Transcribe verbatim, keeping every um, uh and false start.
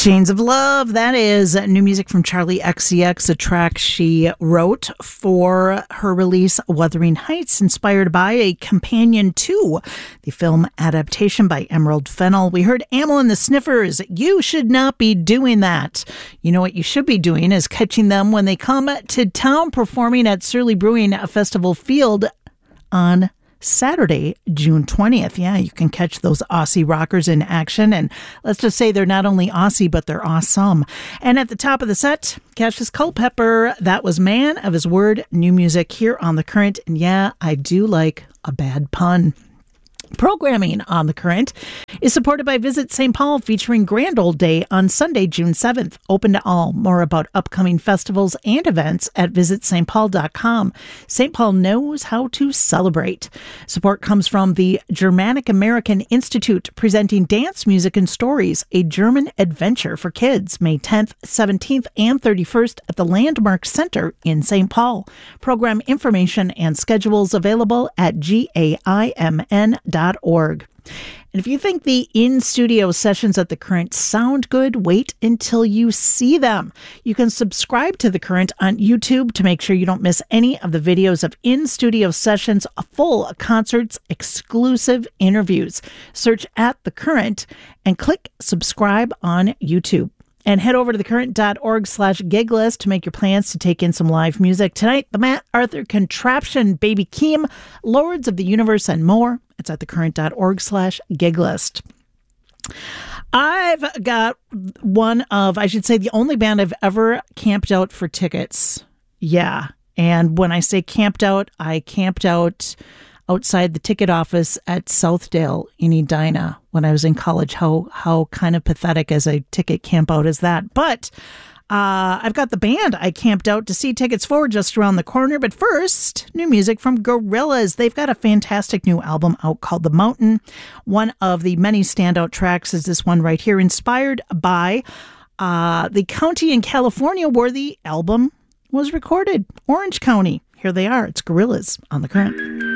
Chains of Love, that is new music from Charli X C X, a track she wrote for her release Wuthering Heights, inspired by a companion to the film adaptation by Emerald Fennell. We heard Amyl and the Sniffers, You Should Not Be Doing That. You know what you should be doing is catching them when they come to town performing at Surly Brewing Festival Field on Saturday, June twentieth. Yeah, you can catch those Aussie rockers in action. And let's just say they're not only Aussie, but they're awesome. And at the top of the set, Cassius Culpepper, that was Man of His Word, new music here on The Current. And yeah, I do like a bad pun. Programming on The Current is supported by Visit Saint Paul, featuring Grand Old Day on Sunday, June seventh. Open to all. More about upcoming festivals and events at visit st paul dot com. Saint Paul knows how to celebrate. Support comes from the Germanic American Institute, presenting Dance, Music, and Stories, a German adventure for kids, May tenth, seventeenth, and thirty-first at the Landmark Center in Saint Paul. Program information and schedules available at gaimn dot org. And if you think the in-studio sessions at The Current sound good, wait until you see them. You can subscribe to The Current on YouTube to make sure you don't miss any of the videos of in-studio sessions, full concerts, exclusive interviews. Search at The Current and click subscribe on YouTube. And head over to thecurrent.org slash gig list to make your plans to take in some live music. Tonight, the Matt Arthur Contraption, Baby Keem, Lords of the Universe, and more. It's at thecurrent.org slash gig list. I've got one of, I should say, the only band I've ever camped out for tickets. Yeah. And when I say camped out, I camped out outside the ticket office at Southdale in Edina when I was in college. How how kind of pathetic as a ticket camp out is that? But uh, I've got the band I camped out to see tickets for just around the corner. But first, new music from Gorillaz. They've got a fantastic new album out called The Mountain. One of the many standout tracks is this one right here, inspired by uh, the county in California where the album was recorded, Orange County. Here they are. It's Gorillaz on The Current.